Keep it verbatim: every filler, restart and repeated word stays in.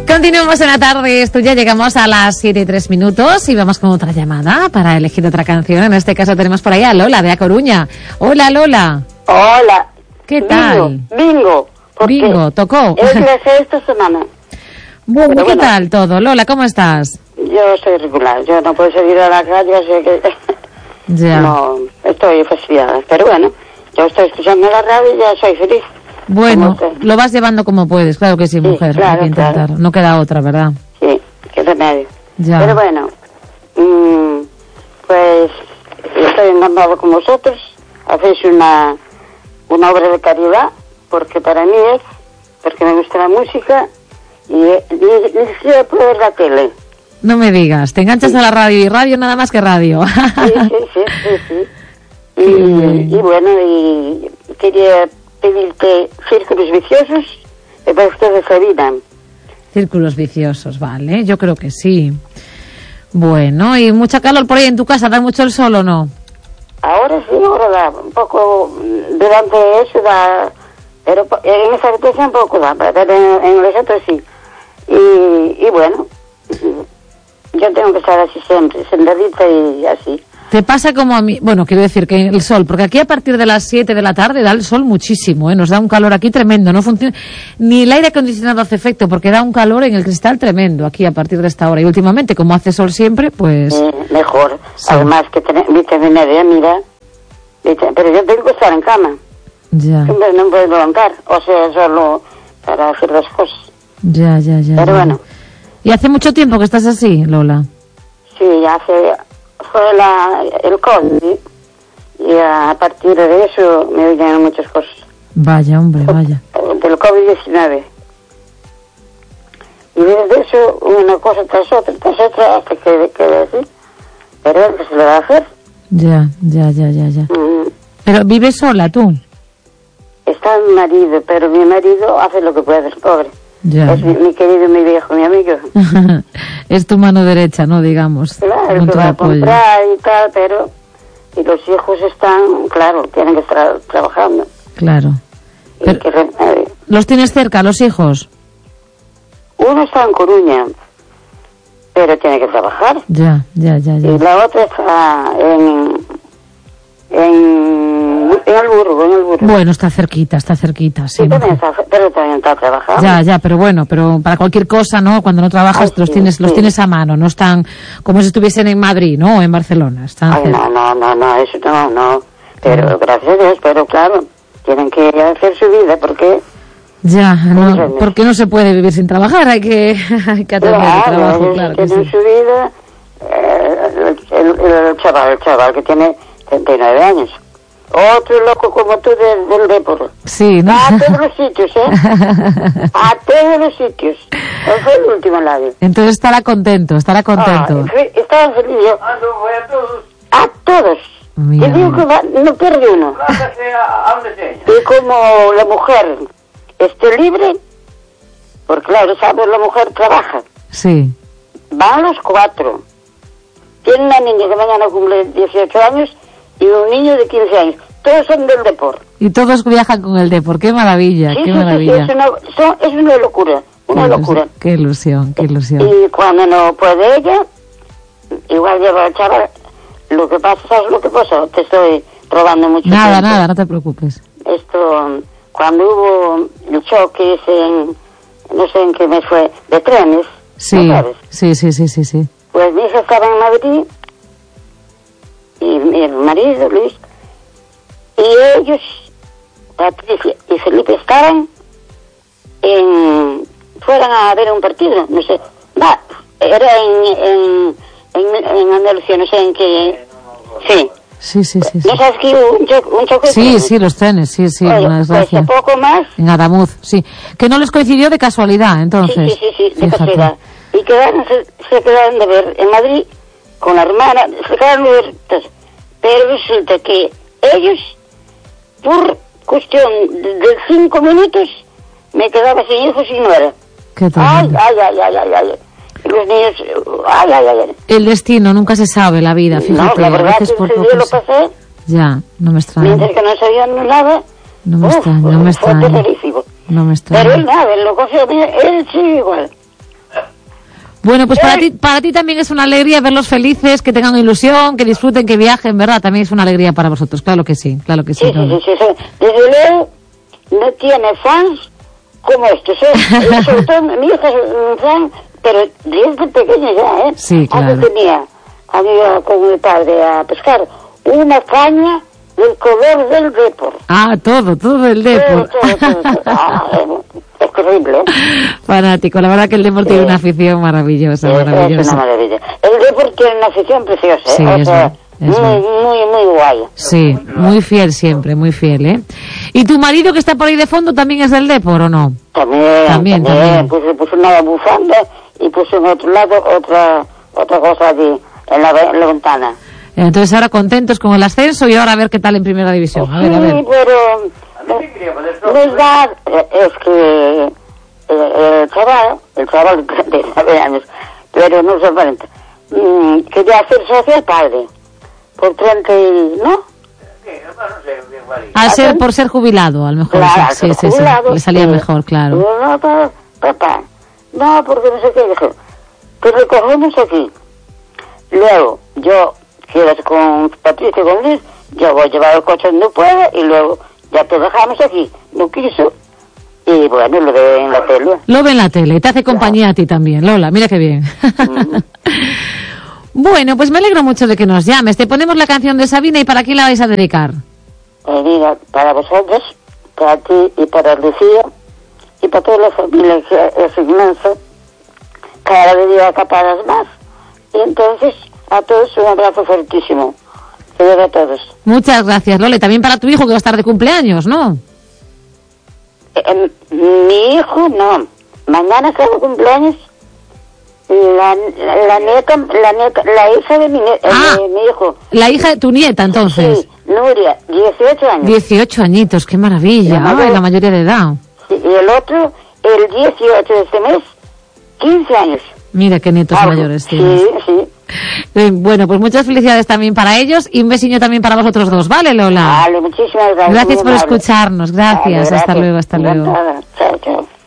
Continuamos en la tarde, esto ya llegamos a las siete y tres minutos y vamos con otra llamada para elegir otra canción. En este caso tenemos por ahí a Lola de A Coruña. Hola, Lola. Hola. ¿Qué tal? Bingo. Bingo, tocó. Es la sexta semana. Bueno, ¿qué bueno. tal todo? Lola, ¿cómo estás? Yo soy regular, yo no puedo salir a la calle, así que Ya. no estoy fastidiada. Pero bueno, yo estoy escuchando la radio y ya soy feliz. Bueno, ¿Cómo usted? lo vas llevando como puedes, claro que sí, Sí, mujer, claro, hay que intentar. claro. No queda otra, ¿verdad? Sí, qué remedio. Ya. Pero bueno, mmm, pues estoy encantado con vosotros. Hacéis una, una obra de caridad, porque para mí es, porque me gusta la música y, y, y quisiera poder la tele. No me digas, te enganchas a la radio y radio nada más que radio. Sí, sí, sí, sí, sí. Y, y bueno, y quería pedirte Círculos Viciosos de Pastor de Sabina. Círculos viciosos, vale, yo creo que sí. Bueno, ¿y mucha calor por ahí en tu casa? ¿Da mucho el sol o no? Ahora sí, ahora da un poco, durante eso da, pero en esa habitación poco da, pero en, en los otros sí. Y, y bueno, yo tengo que estar así siempre, sentadita y así. Te pasa como a mí, bueno, quiero decir que el sol, porque aquí a partir de las siete de la tarde da el sol muchísimo, ¿eh? Nos da un calor aquí tremendo, no funciona, ni el aire acondicionado hace efecto, porque da un calor en el cristal tremendo aquí a partir de esta hora. Y últimamente, como hace sol siempre, pues... Eh, mejor, Sí. además que tener vitamina D, mira, vita- pero yo tengo que estar en cama, Ya, siempre no puedo levantar, o sea, solo para hacer las cosas. ya, ya, ya. Pero ya. bueno, ¿Y hace mucho tiempo que estás así, Lola? sí, hace, fue la, el COVID, y a partir de eso me vinieron muchas cosas. Vaya, hombre, vaya. Del COVID diecinueve. Y desde eso, una cosa tras otra, tras otra, hasta que quedé así. Pero ¿qué se le va a hacer? Ya, ya, ya, ya, ya. Mm, Pero ¿vives sola tú? está mi marido, pero mi marido hace lo que puede, es pobre. Ya. Es mi, mi querido, mi viejo, mi amigo. Es tu mano derecha, ¿no? Digamos. Claro, punto que de va a apoyo. comprar y tal, pero... Y los hijos están, claro, tienen que estar trabajando. Claro. Y Pero- que, eh, ¿Los tienes cerca, los hijos? uno está en Coruña, pero tiene que trabajar. Ya, ya, ya, ya. Y la otra está en, en, en el Burgo, en el Burgo. Bueno, está cerquita, está cerquita, sí. Sí, también mujer. está, pero también está trabajando. Ya, ya, pero bueno, pero para cualquier cosa, ¿no? Cuando no trabajas, Ay, los sí, tienes, los sí. tienes a mano, no están como si estuviesen en Madrid, ¿no? O en Barcelona, están Ay, cerca. no, no, no, no, eso no, no. Pero Claro. gracias a Dios, pero claro, tienen que hacer su vida porque... Ya, no, Entiendes. porque no se puede vivir sin trabajar, hay que, hay que atender el trabajo, ellos claro que tienen sí. su vida. Eh, el, el- el chaval, el chaval que tiene treinta y nueve años. Otro loco como tú del, del Depor. Sí, ¿no? A todos los sitios, ¿eh? A todos los sitios. Él fue el último en la vida. Entonces estará contento, estará contento. Ah, fe- estaba feliz yo. Ah, no, voy a todos. A todos. Mira, Te digo que va- no pierde uno. Váyase a, a donde sea. Y como la mujer esté libre, porque claro, sabes, la mujer trabaja. Sí, Van los cuatro. Tiene una niña que mañana cumple dieciocho años y un niño de quince años. Todos son del deporte. y todos viajan con el Depor, qué maravilla, Sí, qué sí, sí, sí, maravilla. es una, son- es una locura, una Qué locura. ilus- Qué ilusión, qué ilusión. Y cuando no puede ella, igual lleva al chaval. Lo que pasa, ¿sabes lo que pasa? Te estoy robando mucho Nada, tiempo. nada, no te preocupes. Esto, cuando hubo el choque ese en, no sé en qué mes fue, de trenes, Sí, ¿no sabes? sí, sí, sí, sí, sí. Pues mi hija estaba en Madrid y mi marido, Luis, y ellos, Patricia y Felipe, estaban en, fueran a ver un partido, no sé, va, era en, en, en, en Andalucía, no sé en qué, sí, Sí, sí, sí. Sí, ¿no sabes que hubo un choque? Un choque de sí, trenes? sí, los trenes, sí, sí, Oye, una pues desgracia. a poco más. En Adamuz, sí. Que no les coincidió de casualidad, entonces. Sí, sí, sí, sí, de Fíjate. casualidad. Y quedaron, se, se quedaron de ver en Madrid con la hermana, se quedaron de ver. Entonces, pero resulta que ellos, por cuestión de, de cinco minutos, me quedaba sin hijos y nuera. Qué Ay, tremendo. ay, ay, ay, ay, ay. Y los niños, ay, ay, ay. El destino, nunca se sabe la vida, No, fíjate. la a verdad veces que por ese poco día lo se- pasé, Ya, no me extraña. mientras que no sabían nada. No me uf, extraña, no me fue extraña. terrorífico. No me Pero él extraña. nada, él lo cogió, él sí igual. Bueno, pues para ¿Eh? ti, para ti también es una alegría verlos felices, que tengan ilusión, que disfruten, que viajen, ¿verdad? También es una alegría para vosotros, claro que sí, claro que sí. Sí, sí, Lola. sí, sí, sí. Desde luego, no tiene fans como estos, ¿eh? Sobre todo mi hija es un fan, pero desde pequeña ya, ¿eh? Sí, claro. Antes tenía, cuando iba con mi padre a pescar, una caña del color del Depor. Ah, todo, todo el Depor. Todo, todo, todo, todo. Ah, es terrible, ¿eh? Fanático, la verdad que el Depor tiene Sí. una afición maravillosa, Es, es maravillosa. una maravilla. El Depor tiene una afición preciosa, ¿eh? Sí, O es sea, verdad, es muy, verdad. muy, muy guay. Sí, muy fiel siempre, muy fiel, ¿eh? ¿Y tu marido que está por ahí de fondo también es del Depor o no? También, También, también, también. Puse, puse una bufanda y puse en otro lado otra otra cosa allí, en la, ve- en la ventana. Entonces ahora contentos con el ascenso y ahora a ver qué tal en primera división. A ver, a ver. Sí, pero A mí me quería poner no todo. es verdad, eh, es que eh, el chaval, el chaval de treinta y nueve años, pero no se cuarenta, mm, quería hacer socio al padre, por treinta y, ¿no? Sí, no, no sé bien cuál es. Al ser, por ser jubilado, a lo mejor. Claro, sí, sí, sí, sí. jubilado, Le salía sí. mejor, claro. Digo, no, pa- papá, no, porque no sé qué, dije, te recogemos aquí. Luego, yo, quedas con Patricia, con Luis, yo voy a llevar el coche donde pueda y luego ya te dejamos aquí. No quiso, y bueno, lo veo en la tele. Lo ve en la tele y te hace compañía a ti también, Lola, mira qué bien. Bueno, pues me alegro mucho de que nos llames. Te ponemos la canción de Sabina y ¿para quién la vais a dedicar? Eh, mira, para vosotros, para ti y para Lucía, y para toda la familia que es inmensa, cada día capadas más. Y entonces, a todos un abrazo fuertísimo. Que llegue a todos. Muchas gracias, Lola. Y también para tu hijo que va a estar de cumpleaños, ¿no? Eh, eh, mi hijo, no. Mañana está de cumpleaños la, la, la nieta, la nieta, la hija de mi, nie- eh, Ah. de mi hijo. La hija de tu nieta, entonces. Sí, Nuria, dieciocho años. dieciocho añitos, qué maravilla. La mayor- Ay, la mayoría de edad. Sí, y el otro, el dieciocho de este mes, quince años. Mira qué nietos Algo. mayores Sí, tienes. sí. Eh, Bueno, pues muchas felicidades también para ellos y un besiño también para vosotros dos, ¿vale, Lola? Vale, muchísimas gracias. Gracias muy por amable. escucharnos, gracias. Vale, Hasta gracias. luego, hasta luego. Encantada. Chao, chao.